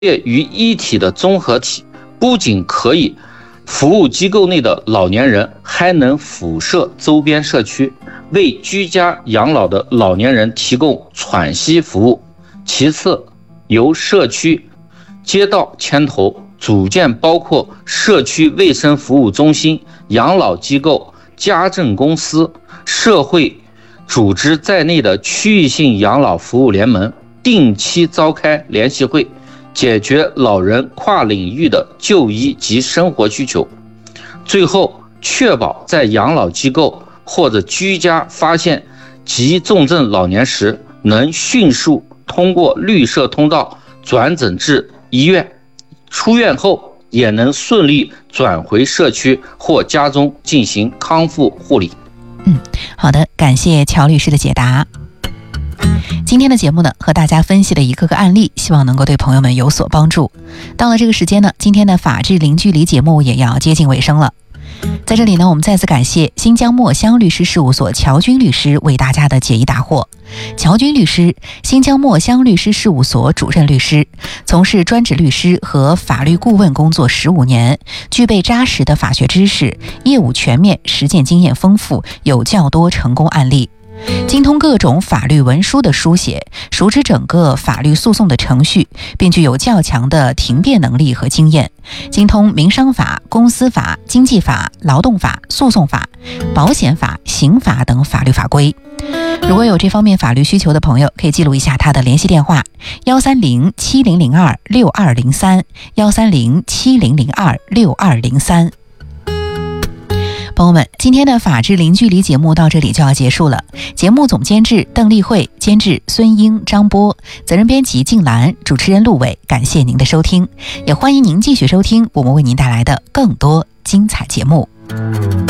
于一体的综合体，不仅可以服务机构内的老年人，还能辐射周边社区，为居家养老的老年人提供喘息服务。其次，由社区街道牵头，组建包括社区卫生服务中心、养老机构、家政公司、社会组织在内的区域性养老服务联盟，定期召开联席会，解决老人跨领域的就医及生活需求。最后，确保在养老机构或者居家发现急重症老年时，能迅速通过绿色通道转诊至医院，出院后也能顺利转回社区或家中进行康复护理。 好的，感谢乔律师的解答。今天的节目呢，和大家分析了一个个案例，希望能够对朋友们有所帮助。到了这个时间呢，今天的法治零距离节目也要接近尾声了。在这里呢，我们再次感谢新疆墨香律师事务所乔军律师为大家的解疑答惑。乔军律师，新疆墨香律师事务所主任律师，从事专职律师和法律顾问工作15年，具备扎实的法学知识，业务全面，实践经验丰富，有较多成功案例。精通各种法律文书的书写，熟知整个法律诉讼的程序，并具有较强的庭辩能力和经验，精通民商法、公司法、经济法、劳动法、诉讼法、保险法、刑法等法律法规。如果有这方面法律需求的朋友，可以记录一下他的联系电话：13070026203 13070026203。朋友们，今天的法治零距离节目到这里就要结束了。节目总监制邓丽慧，监制孙英、张波，责任编辑静兰，主持人陆伟。感谢您的收听，也欢迎您继续收听我们为您带来的更多精彩节目。